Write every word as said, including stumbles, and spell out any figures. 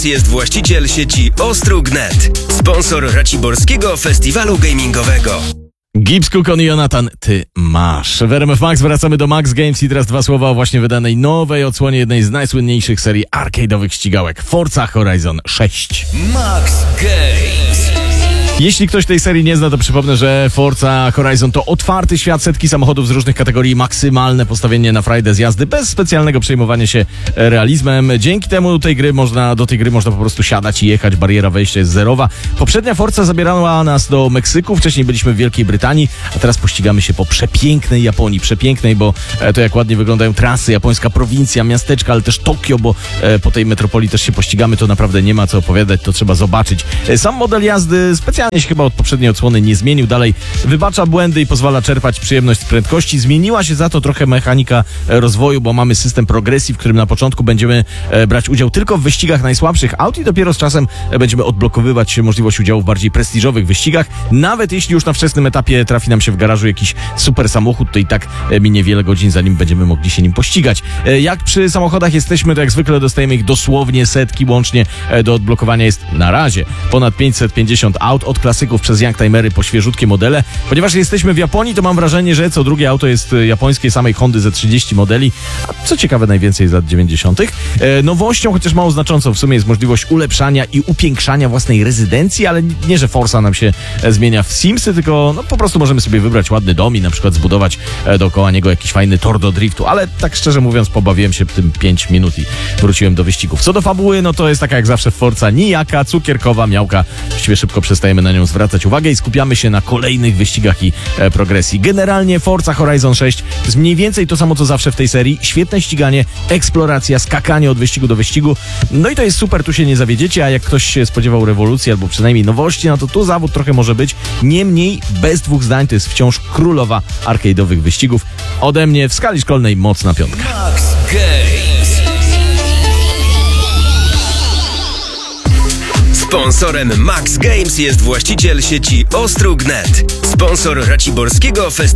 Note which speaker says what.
Speaker 1: Games jest właściciel sieci Ostrug kropka net, sponsor Raciborskiego Festiwalu Gamingowego.
Speaker 2: Gibbs, Kukon i Jonathan, ty masz. W R M F Max wracamy do Max Games i teraz dwa słowa o właśnie wydanej nowej odsłonie jednej z najsłynniejszych serii arcade'owych ścigałek, Forza Horizon sześć.
Speaker 1: Max Games.
Speaker 2: Jeśli ktoś tej serii nie zna, to przypomnę, że Forza Horizon to otwarty świat, setki samochodów z różnych kategorii, maksymalne postawienie na frajdę z jazdy, bez specjalnego przejmowania się realizmem. Dzięki temu tej gry można, do tej gry można po prostu siadać i jechać, bariera wejścia jest zerowa. Poprzednia Forza zabierała nas do Meksyku, wcześniej byliśmy w Wielkiej Brytanii, a teraz pościgamy się po przepięknej Japonii. Przepięknej, bo to jak ładnie wyglądają trasy, japońska prowincja, miasteczka, ale też Tokio, bo po tej metropolii też się pościgamy, to naprawdę nie ma co opowiadać, to trzeba zobaczyć. Sam model jazdy specjalnie się chyba od poprzedniej odsłony nie zmienił, dalej wybacza błędy i pozwala czerpać przyjemność z prędkości. Zmieniła się za to trochę mechanika rozwoju, bo mamy system progresji, w którym na początku będziemy brać udział tylko w wyścigach najsłabszych aut i dopiero z czasem będziemy odblokowywać możliwość udziału w bardziej prestiżowych wyścigach. Nawet jeśli już na wczesnym etapie trafi nam się w garażu jakiś super samochód, to i tak minie wiele godzin, zanim będziemy mogli się nim pościgać. Jak przy samochodach jesteśmy, to jak zwykle dostajemy ich dosłownie setki, łącznie do odblokowania jest na razie ponad pięćset pięćdziesiąt aut, od klasyków przez youngtimery po świeżutkie modele. Ponieważ jesteśmy w Japonii, to mam wrażenie, że co drugie auto jest japońskie, samej Hondy ze trzydzieści modeli, a co ciekawe najwięcej z lat dziewięćdziesiątych. E, nowością, chociaż mało znaczącą w sumie, jest możliwość ulepszania i upiększania własnej rezydencji, ale nie, że Forza nam się zmienia w Simsy, tylko no, po prostu możemy sobie wybrać ładny dom i na przykład zbudować e, dookoła niego jakiś fajny tor do driftu, ale tak szczerze mówiąc pobawiłem się tym pięć minut i wróciłem do wyścigów. Co do fabuły, no to jest taka jak zawsze w Forza, nijaka, cukierkowa, miałka. Właściwie szybko przestajemy na nią zwracać uwagę i skupiamy się na kolejnych wyścigach i e, progresji. Generalnie Forza Horizon sześć to jest mniej więcej to samo co zawsze w tej serii. Świetne ściganie, eksploracja, skakanie od wyścigu do wyścigu. No i to jest super, tu się nie zawiedziecie, a jak ktoś się spodziewał rewolucji albo przynajmniej nowości, no to tu zawód trochę może być. Niemniej, bez dwóch zdań, to jest wciąż królowa arcade'owych wyścigów. Ode mnie w skali szkolnej mocna piątka.
Speaker 1: Max Games. Sponsorem Max Games jest właściciel sieci Ostrug kropka net, sponsor Raciborskiego Festiwalu.